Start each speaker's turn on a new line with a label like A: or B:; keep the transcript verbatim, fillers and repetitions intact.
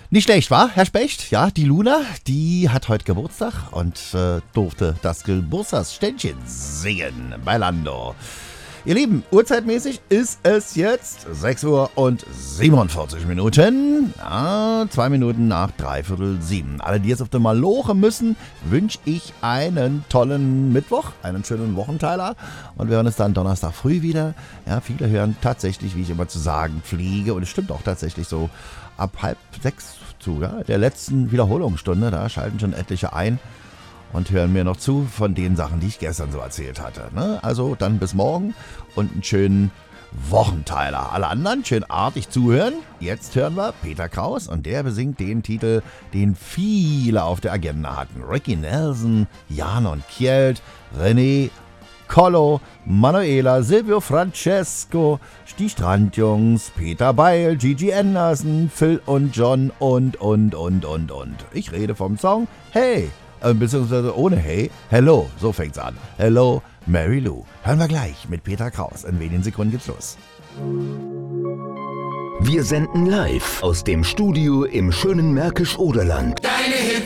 A: Nicht schlecht, wa, Herr Specht? Ja, die Luna, die hat heute Geburtstag und äh, durfte das Geburtstagsständchen singen bei Lando. Ihr Lieben, uhrzeitmäßig ist es jetzt sechs Uhr und siebenundvierzig Minuten. Ja, zwei Minuten nach dreiviertel sieben. Alle, die jetzt auf der Maloche müssen, wünsche ich einen tollen Mittwoch, einen schönen Wochenteiler. Und wir hören uns dann Donnerstag früh wieder. Ja, viele hören tatsächlich, wie ich immer zu sagen pflege, und es stimmt auch tatsächlich so, ab halb sechs zu, ja, der letzten Wiederholungsstunde, da schalten schon etliche ein und hören mir noch zu von den Sachen, die ich gestern so erzählt hatte. Ne? Also dann bis morgen und einen schönen Wochenteiler. Alle anderen schön artig zuhören. Jetzt hören wir Peter Kraus und der besingt den Titel, den viele auf der Agenda hatten. Ricky Nelson, Jan und Kjeld, René, Collo, Manuela, Silvio Francesco, die Strandjungs, Peter Beil, Gigi Anderson, Phil und John und, und, und, und, und. Ich rede vom Song Hey, äh, beziehungsweise ohne Hey, Hello, so fängt's an. Hello, Mary Lou. Hören wir gleich mit Peter Kraus. In wenigen Sekunden geht's los.
B: Wir senden live aus dem Studio im schönen Märkisch-Oderland.
C: Deine Hits